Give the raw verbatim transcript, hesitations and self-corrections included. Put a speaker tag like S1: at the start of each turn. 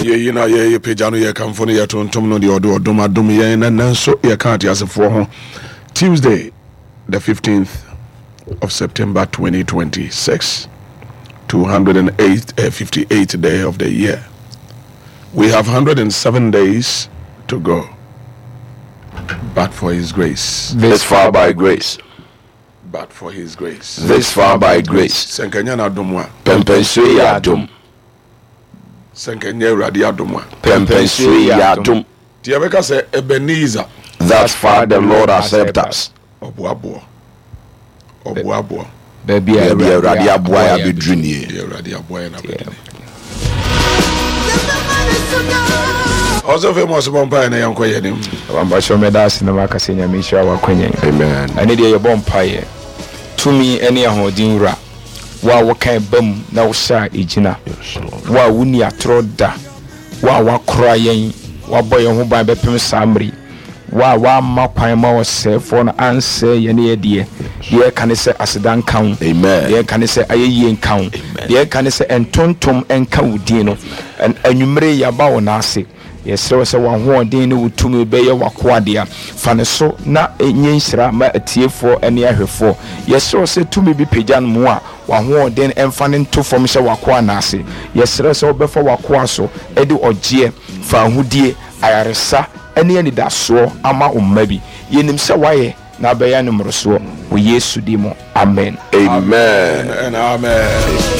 S1: ye you know ye pejano ye come for ye tontom no de odo odom adom ye na nanso ye kan ate asefo ho. Tuesday the fifteenth of September twenty twenty-six, two hundred eight uh, fifty-eighth day of the year. We have one hundred seven days to go, but for his grace,
S2: this far by grace,
S1: but for his grace,
S2: this far by grace.
S1: Senkenya na domwa
S2: Pempenswe ya dom.
S1: Senkenya uradi ya domwa
S2: Pempenswe ya dom.
S1: Tiabeka se Ebenezer,
S2: thus far the Lord accept us.
S1: Obuabo Obuabo
S2: baby uradi aboa ya bedrunie.
S1: Uradi aboa na bedrunie. Also famous bompa na yanko yenim.
S3: Wamba show me that cinema kasenya misha wa kwenye.
S1: Amen.
S3: Ani de ye bompa ye. Tumi ene ahodin wura. Wa wo kan bam na wo sha ejina. Wa wuni atroda. Wa wa kora yen. Wa boye ho ban bepem samri. Wa wa makwan ma wo sefo na anse ye ne ye de. Ye kan se asedan kan.
S2: Amen.
S3: Ye kan se ayeye kan. Ye kan se entontom enka wudin no. En anwumre ya ba wo na ase. Yes, so so one who didn't know to me be your quadia. Faneso na enye nshira ma atiefo ene ahwefo. Yes, so say to me be pejan mo a one who den emfa nto fom hye wakwa na ase. Yes, so obefo wakwa so e de ogie fa hudie ayaresa ene ani da so ama umma bi. Yenim se waye na be ya numro so wo Yesu di mo. Amen.
S2: Amen.
S1: And amen.